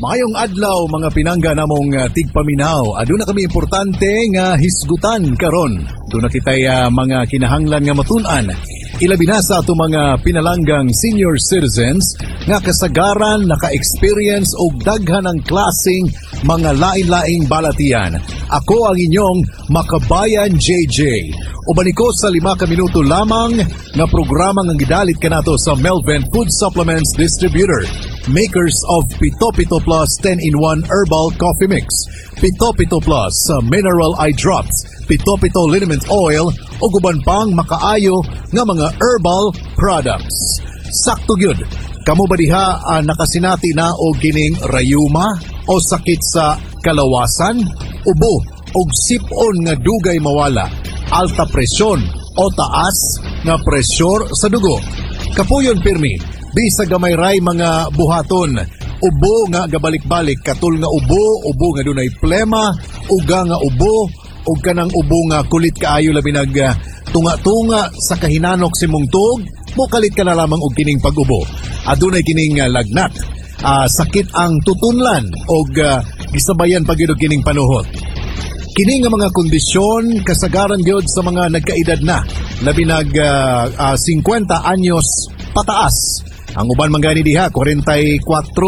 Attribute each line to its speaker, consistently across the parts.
Speaker 1: Mayong adlaw mga pinangga namong tigpaminaw. Aduna kami importante nga hisgutan karon. Duna kitay mga kinahanglan nga matun-an. Ilabi na sa ato mga pinalanggang senior citizens nga kasagaran naka-experience og daghan ng klaseng mga lain-laing balatian. Ako ang inyong Makabayan JJ. Uban ko sa 5 ka minuto lamang nga programa nga gidalit kanato sa Melvin Food Supplements Distributor, makers of Pito Pito Plus 10-in-1 Herbal Coffee Mix, Pito Pito Plus Mineral Eye Drops, Pito Pito Liniment Oil o guban pang makaayo nga mga herbal products. Sakto gyud, kamo ba diha nakasinati na og kining rayuma o sakit sa kalawasan, ubo og sipon nga dugay mawala, alta presyon o taas nga presyur sa dugo. Kapuyon pirmi, bisag gamay ray mga buhaton, ubo nga gabalik-balik, katul nga ubo nga dunay plema, uga nga ubo, ug kanang ubo nga kulit kaayo labi nag tunga-tunga sa kahinanok si mungtog, mukalit ka na lamang og kining pag-ubo. Adunay kining lagnat, sakit ang tutunlan og gisabayan pagyud kining panuhot. Kini nga mga kondisyon kasagaran gyud sa mga nagkaedad na, labi nag 50 anyos pataas. Ang uban man gani diha 44,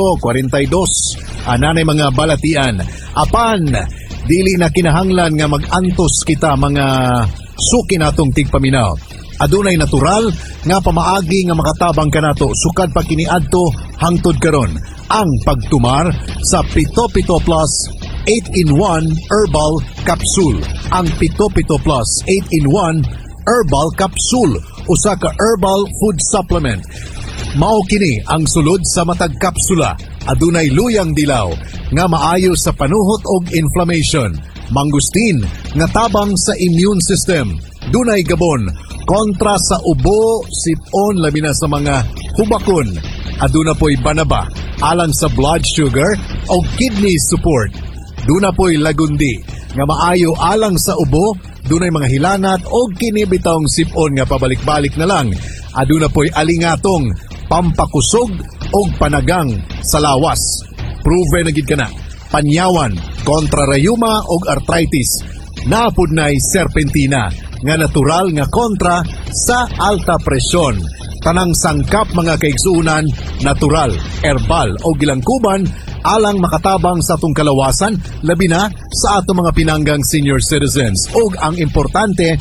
Speaker 1: 42 ananay mga balatian. Apan dili na kinahanglan nga mag-antos kita mga suki natong tigpaminaw. Adunay natural nga pamaagi nga makatabang kanato sukad pa kiniadto hangtod karon ang pagtumar sa Pito Pito Plus 8-in-1 Herbal Capsule. Ang Pito Pito Plus 8-in-1 Herbal Capsule, usa ka herbal food supplement. Mao kini ang sulod sa matag kapsula. Adunay luyang dilaw nga maayo sa panuhot og inflammation, mangustin nga tabang sa immune system, dunay gabon kontra sa ubo, sipon labi na sa mga hubakon. Aduna po'y banaba alang sa blood sugar o kidney support. Duna po'y lagundi nga maayo alang sa ubo, dunay mga hilanat o kinibitong sipon nga pabalik-balik na lang. Aduna po'y alingatong pampakusog o panagang sa lawas. Proven na gid kana. Panyawan kontra rayuma o arthritis. Naapod na'y serpentina nga natural nga kontra sa alta presyon. Tanang sangkap mga kaigsuunan, natural, herbal o gilangkuban alang makatabang sa atong kalawasan, labi na sa atong mga pinanggang senior citizens. O ang importante,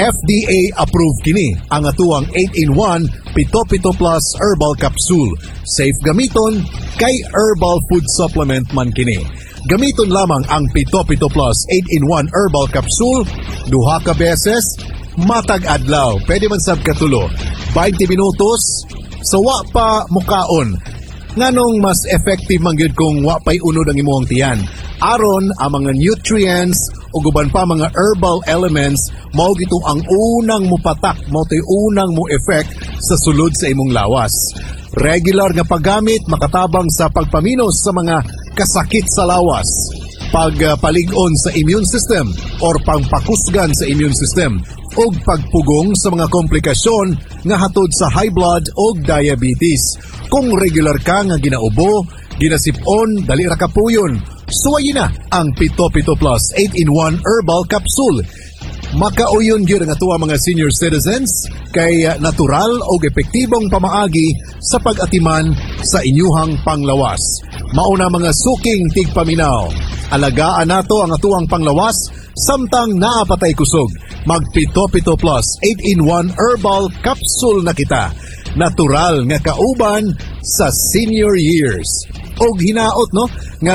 Speaker 1: FDA approved kini ang atuang 8-in-1 Pito Pito Plus Herbal Capsule. Safe gamiton kay herbal food supplement man kini. Gamiton lamang ang Pito Pito Plus 8-in-1 Herbal Capsule duha ka beses matag adlaw. Pwede man sab katulo 20 minutos sa wa pa mukaon. Nganong mas effective man gyud kung wa pay unod ang imong tiyan. Aron ang mga nutrients o guban pa mga herbal elements mao gito ang unang mupatak, mao tay unang mo effect sa sulod sa imong lawas. Regular nga paggamit makatabang sa pagpaminos sa mga kasakit sa lawas, pagpalig-on sa immune system or pangpakusgan sa immune system o pagpugong sa mga komplikasyon nga hatod sa high blood o diabetes. Kung regular ka nga ginaubo, ginasipon, dali ra kapuyon, suwayin na ang Pito Pito Plus 8-in-1 Herbal Capsule. Makauyon gyud ang atuwa mga senior citizens kay natural o epektibong pamaagi sa pag-atiman sa inyuhang panglawas. Mauna mga suking tigpaminaw. Alagaan nato ang atuang panglawas samtang naapatay kusog. Mag Pito Pito Plus 8-in-1 Herbal Capsule na kita. Natural nga kauban sa senior years. Og hinaot no nga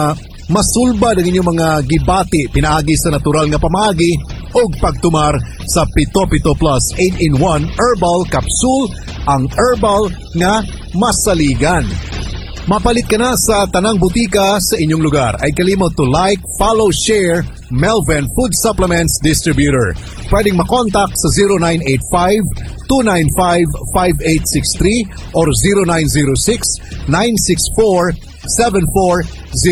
Speaker 1: masulbad ang inyong mga gibati pinaagi sa natural nga pamaagi og pagtumar sa Pito Pito Plus 8-in-1 Herbal Capsule, ang herbal nga masaligan. Mapalit ka na sa tanang butika sa inyong lugar. Ay kalimot to like, follow, share Melvin Food Supplements Distributor. Pwedeng makontak sa 0985-295-5863 or 0906-964-7400.